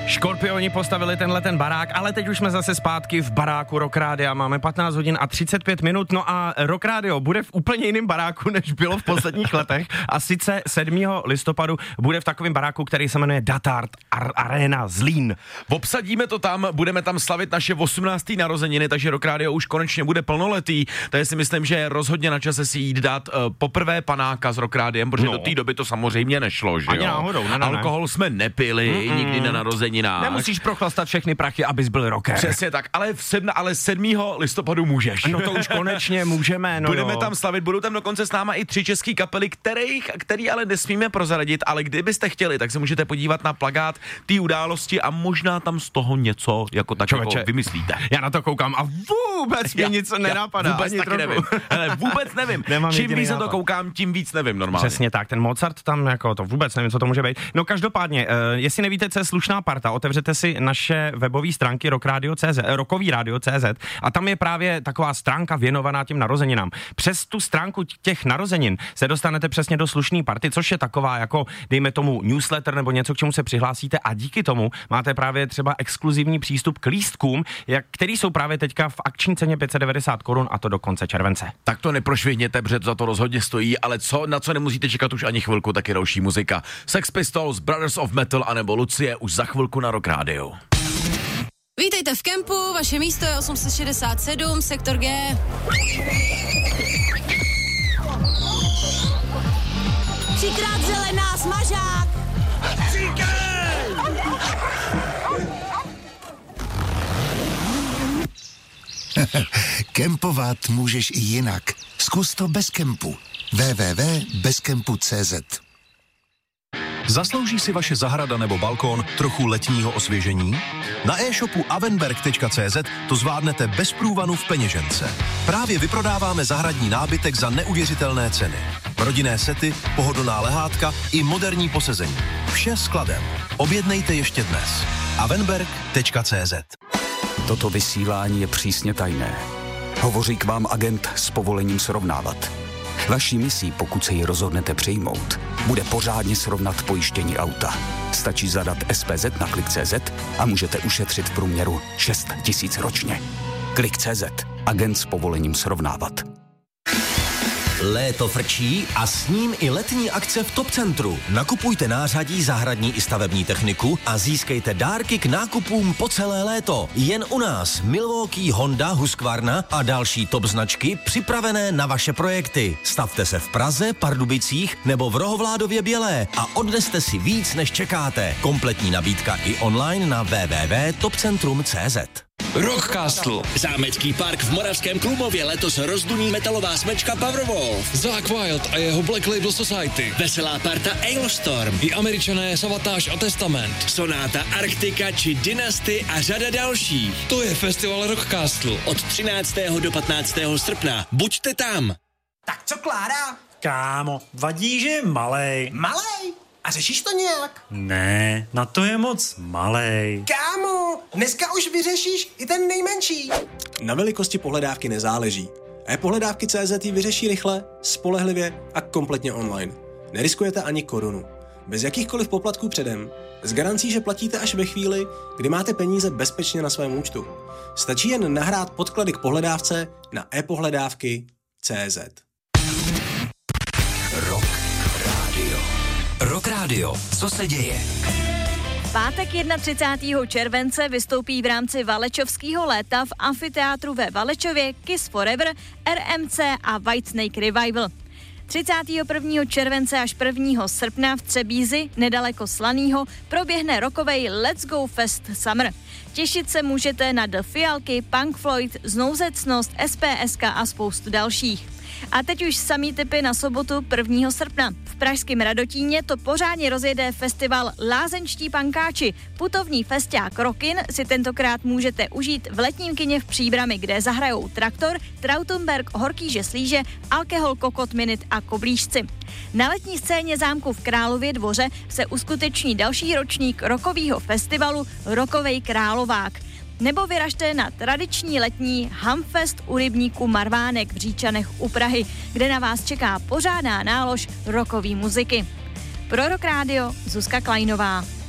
Škorpioni postavili ten barák, ale teď už jsme zase zpátky v baráku Rock Rádia. Máme 15 hodin a 35 minut, no a Rock Rádio bude v úplně jiném baráku, než bylo v posledních letech. A sice 7. listopadu bude v takovém baráku, který se jmenuje Datart Arena Zlín. Obsadíme to tam, budeme tam slavit naše 18. narozeniny, takže Rock Rádio už konečně bude plnoletý. Takže si myslím, že je rozhodně na čase si jít dát poprvé panáka s Rock Rádiem, protože do té doby to samozřejmě nešlo, že jo? Ani náhodou, ne. Alkohol jsme nepili nikdy na narozeninách. Nemusíš prochlastat všechny prachy, abys byl rocker. Přesně tak, ale 7. listopadu můžeš. No to už konečně můžeme, no. Budeme tam slavit, budou tam dokonce s náma i 3 český kapely, který ale nesmíme prozradit, ale kdybyste chtěli, tak se můžete podívat na plakát té události a možná tam z toho něco jako tak jako vymyslíte. Já na to koukám a vůbec mě nic nenapadá. Vůbec taky nevím. Hele, vůbec nevím. Čím víc na to koukám, tím víc nevím normálně. Přesně tak, ten Mozart tam jako to vůbec nevím, co to může být. No každopádně, jestli nevíte, co je slušná parta, otevřete si naše webové stránky rockovyradio.cz a tam je právě taková stránka věnovaná těm narozeninám. Přes tu stránku těch narozenin se dostanete přesně do slušné party, což je taková jako, dejme tomu, newsletter nebo něco, k čemu se přihlásíte a díky tomu máte právě třeba exkluzivní přístup k lístkům, který jsou právě teďka v akční ceně 590 korun a to do konce července. Tak to neprošvihněte, protože za to rozhodně stojí, ale na co nemusíte čekat už ani chvilku, tak je další muzika. Sex Pistols, Brothers of Metal anebo Lucie už za chvilku na Rock Radio. Vítejte v kempu, vaše místo je 867, sektor G. Třikrát zelená, smažák. Kempovat můžeš i jinak. Zkus to bez kempu. www.bezkempu.cz. Zaslouží si vaše zahrada nebo balkón trochu letního osvěžení? Na e-shopu avenberg.cz to zvládnete bez průvanu v peněžence. Právě vyprodáváme zahradní nábytek za neuvěřitelné ceny. Rodinné sety, pohodlná lehátka i moderní posezení. Vše skladem. Objednejte ještě dnes. avenberg.cz. Toto vysílání je přísně tajné. Hovoří k vám agent s povolením srovnávat. Vaší misí, pokud se ji rozhodnete přijmout, bude pořádně srovnat pojištění auta. Stačí zadat SPZ na Klik.cz a můžete ušetřit v průměru 6 000 ročně. Klik.cz. Agent s povolením srovnávat. Léto frčí a s ním i letní akce v Top Centru. Nakupujte nářadí, zahradní i stavební techniku a získejte dárky k nákupům po celé léto. Jen u nás Milwaukee, Honda, Husqvarna a další top značky připravené na vaše projekty. Stavte se v Praze, Pardubicích nebo v Rohovládově Bělé a odneste si víc, než čekáte. Kompletní nabídka i online na www.topcentrum.cz. Rockcastle. Zámecký park v Moravském Klumově letos rozduní metalová smečka Powerwolf. Zakk Wylde a jeho Black Label Society. Veselá parta Ailstorm. I Američané Savatage a Testament. Sonáta Arktika či Dynasty a řada dalších. To je festival Rockcastle. Od 13. do 15. srpna. Buďte tam. Tak co, Klára? Kámo, vadí, že je malej. Malej? A řešíš to nějak? Ne, na to je moc malej. Kámo, dneska už vyřešíš i ten nejmenší. Na velikosti pohledávky nezáleží. E-pohledávky.cz ji vyřeší rychle, spolehlivě a kompletně online. Neriskujete ani korunu. Bez jakýchkoliv poplatků předem. S garancí, že platíte až ve chvíli, kdy máte peníze bezpečně na svém účtu. Stačí jen nahrát podklady k pohledávce na e-pohledávky.cz. Rock Radio. Co se děje? V pátek 31. července vystoupí v rámci Valečovského léta v amfiteátru ve Valečově Kiss Forever, RMC a Whitesnake Revival. 31. července až 1. srpna v Třebízi, nedaleko Slanýho, proběhne rockovej Let's Go Fest Summer. Těšit se můžete na The Fialky, Punk Floyd, Znouzecnost, SPSK a spoustu dalších. A teď už samý tipy na sobotu 1. srpna. V pražském Radotíně to pořádně rozjede festival Lázeňští pankáči. Putovní festiák Rockin si tentokrát můžete užít v letním kině v Příbrami, kde zahrajou Traktor, Trautenberg, Horký Slíže, Alkohol, Kokot, Minit a Koblížci. Na letní scéně zámku v Králově Dvoře se uskuteční další ročník rockového festivalu Rockovej Královák. Nebo vyražte na tradiční letní Hamfest u rybníku Marvánek v Říčanech u Prahy, kde na vás čeká pořádná nálož rockové muziky. Pro Rock Radio Zuzka Kleinová.